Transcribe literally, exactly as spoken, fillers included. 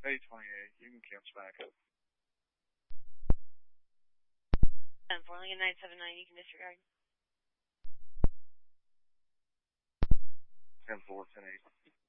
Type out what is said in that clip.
eight twenty-eight, you can cancel back up. ten four, Lincoln nine seven nine, you can disregard. ten four, ten eight.